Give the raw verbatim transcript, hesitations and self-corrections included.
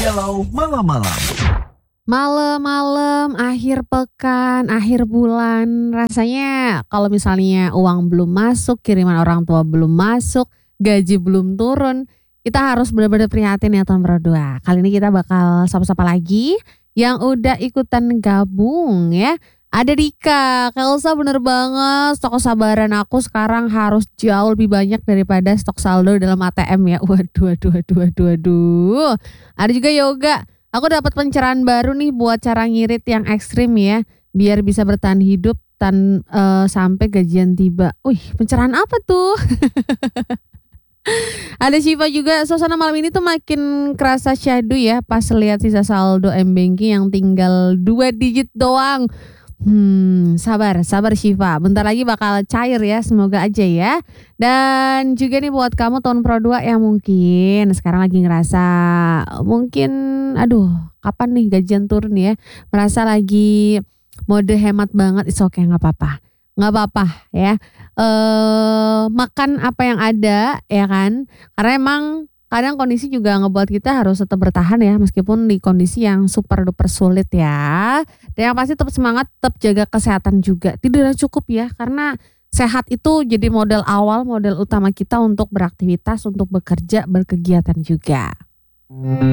Galau malam-malam. Malam-malam, akhir pekan, akhir bulan, rasanya kalau misalnya uang belum masuk, kiriman orang tua belum masuk, gaji belum turun, kita harus benar-benar prihatin ya teman berdua. Kali ini kita bakal sapa-sapa lagi yang udah ikutan gabung ya. Ada Dika, Kelsa bener banget, stok kesabaran aku sekarang harus jauh lebih banyak daripada stok saldo dalam A T M ya. Waduh, waduh, waduh, waduh, waduh. Ada juga Yoga. Aku dapat pencerahan baru nih buat cara ngirit yang ekstrim ya, biar bisa bertahan hidup tan eh, sampai gajian tiba. Wih, pencerahan apa tuh? Ada Shiva juga, suasana malam ini tuh makin kerasa syahdu ya pas lihat sisa saldo M-Banking yang tinggal dua digit doang. Hmm, sabar, sabar Shiva. Bentar lagi bakal cair ya, semoga aja ya. Dan juga nih buat kamu tahun Pro dua yang mungkin sekarang lagi ngerasa mungkin aduh, kapan nih gajian turun ya? Merasa lagi mode hemat banget, it's okay, nggak apa-apa. Nggak apa-apa ya. Eh, makan apa yang ada ya kan? Karena emang kadang kondisi juga ngebuat kita harus tetap bertahan ya, meskipun di kondisi yang super duper sulit ya. Dan yang pasti tetap semangat, tetap jaga kesehatan juga. Tidurnya cukup ya, karena sehat itu jadi modal awal, modal utama kita untuk beraktivitas, untuk bekerja, berkegiatan juga.